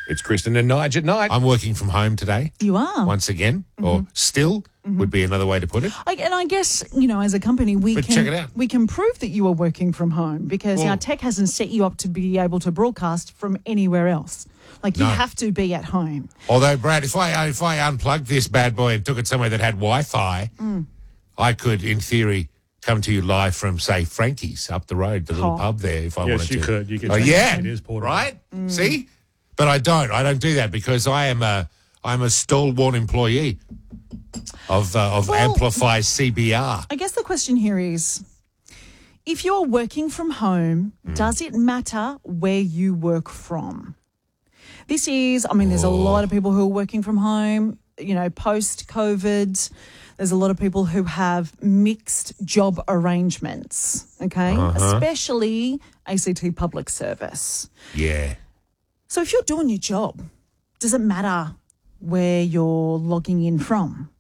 It's Kristen and Nige at night. I'm working from home today. You are. Once again, or still would be another way to put it. And I guess, as a company, check it out. we can prove that you are working from home because our tech hasn't set you up to be able to broadcast from anywhere else. You have to be at home. Although, Brad, if I unplugged this bad boy and took it somewhere that had Wi-Fi, I could, in theory, come to you live from, say, Frankie's up the road, the little pub there, if I wanted to. Yes, you could. You could. Oh, yeah. It is portable. Right? See? But I don't. I don't do that because I'm a stalwart employee of Amplify CBR. I guess the question here is, if you're working from home, does it matter where you work from? This is, there's a lot of people who are working from home, post-COVID. There's a lot of people who have mixed job arrangements, okay? Especially ACT Public Service. Yeah. So if you're doing your job, does it matter where you're logging in from?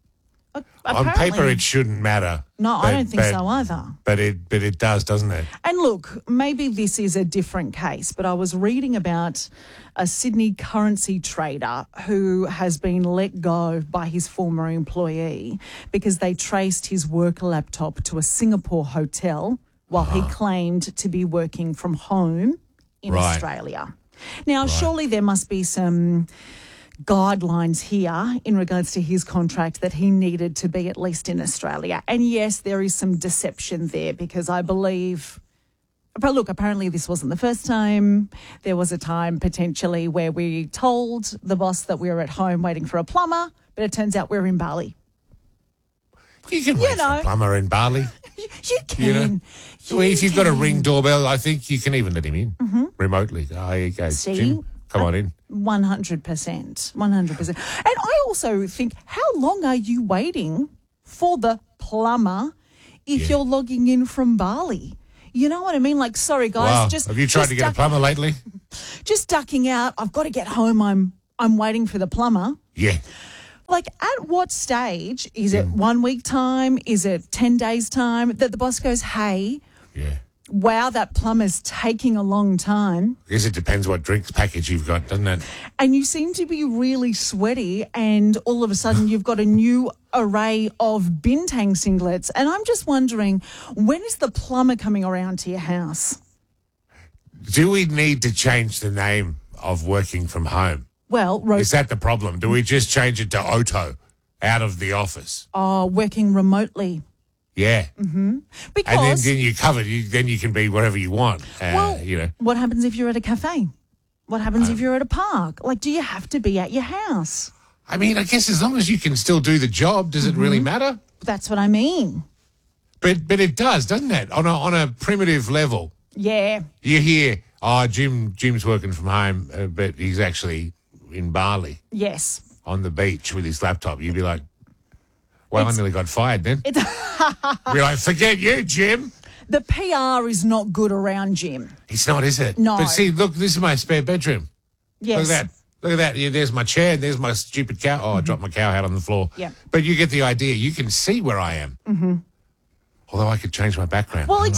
On paper, it shouldn't matter. No, I don't think so either. But it does, doesn't it? And look, maybe this is a different case, but I was reading about a Sydney currency trader who has been let go by his former employee because they traced his work laptop to a Singapore hotel while he claimed to be working from home in Australia. Now, surely there must be some guidelines here in regards to his contract that he needed to be at least in Australia. And yes, there is some deception there because I believe, but look, apparently this wasn't the first time. There was a time potentially where we told the boss that we were at home waiting for a plumber, but it turns out we're in Bali. You can wait for a plumber in Bali. You can. If you've got a Ring doorbell, I think you can even let him in remotely. Oh, here you go. See? Jim, come on in. 100%. 100%. And I also think, how long are you waiting for the plumber if you're logging in from Bali? You know what I mean? Sorry, guys. Wow. Have you tried to get a plumber lately? Just ducking out. I've got to get home. I'm waiting for the plumber. Yeah. At what stage? Is it 1 week time? Is it 10 days time that the boss goes, hey, wow, that plumber's taking a long time? I guess it depends what drinks package you've got, doesn't it? And you seem to be really sweaty and all of a sudden you've got a new array of Bintang singlets. And I'm just wondering, when is the plumber coming around to your house? Do we need to change the name of working from home? Well, is that the problem? Do we just change it to Oto, out of the office? Oh, working remotely. Yeah. Because and then you're covered. Then you can be whatever you want. What happens if you're at a cafe? What happens if you're at a park? Do you have to be at your house? I guess as long as you can still do the job, does it really matter? That's what I mean. But it does, doesn't it? On a primitive level. Yeah. You hear, Jim's working from home, but he's actually in Bali. Yes. On the beach with his laptop. You'd be like, well, I nearly got fired then. Be like, forget you, Jim. The PR is not good around Jim. It's not, is it? No. But see, look, this is my spare bedroom. Yes. Look at that. Yeah, there's my chair. There's my stupid cow. Oh, I dropped my cow out on the floor. Yeah. But you get the idea. You can see where I am. Although I could change my background. Well,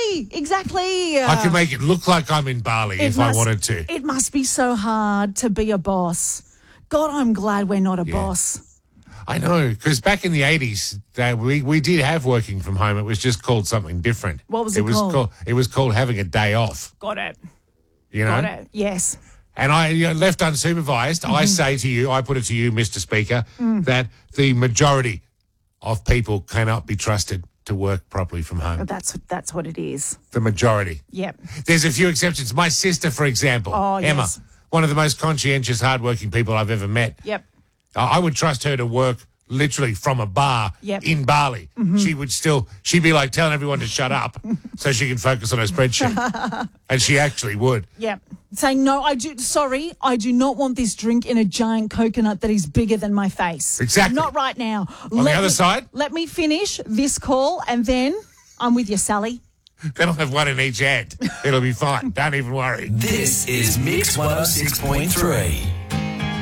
exactly. I could make it look like I'm in Bali if I wanted to. It must be so hard to be a boss. God, I'm glad we're not a boss. I know, because back in the 80s, we did have working from home. It was just called something different. What was it called? It was called having a day off. Got it. You know? Got it, yes. And left unsupervised, I say to you, I put it to you, Mr. Speaker, that the majority of people cannot be trusted to work properly from home. That's what it is. The majority. Yep. There's a few exceptions. My sister, for example, Emma, one of the most conscientious, hardworking people I've ever met. Yep. I would trust her to work literally from a bar in Bali. She'd be like telling everyone to shut up so she can focus on her spreadsheet. And she actually would. Yep. Saying, no, I do not want this drink in a giant coconut that is bigger than my face. Exactly. Not right now. On the other side? Let me finish this call and then I'm with you, Sally. Then I'll have one in each hand. It'll be fine. Don't even worry. This is Mix 106.3.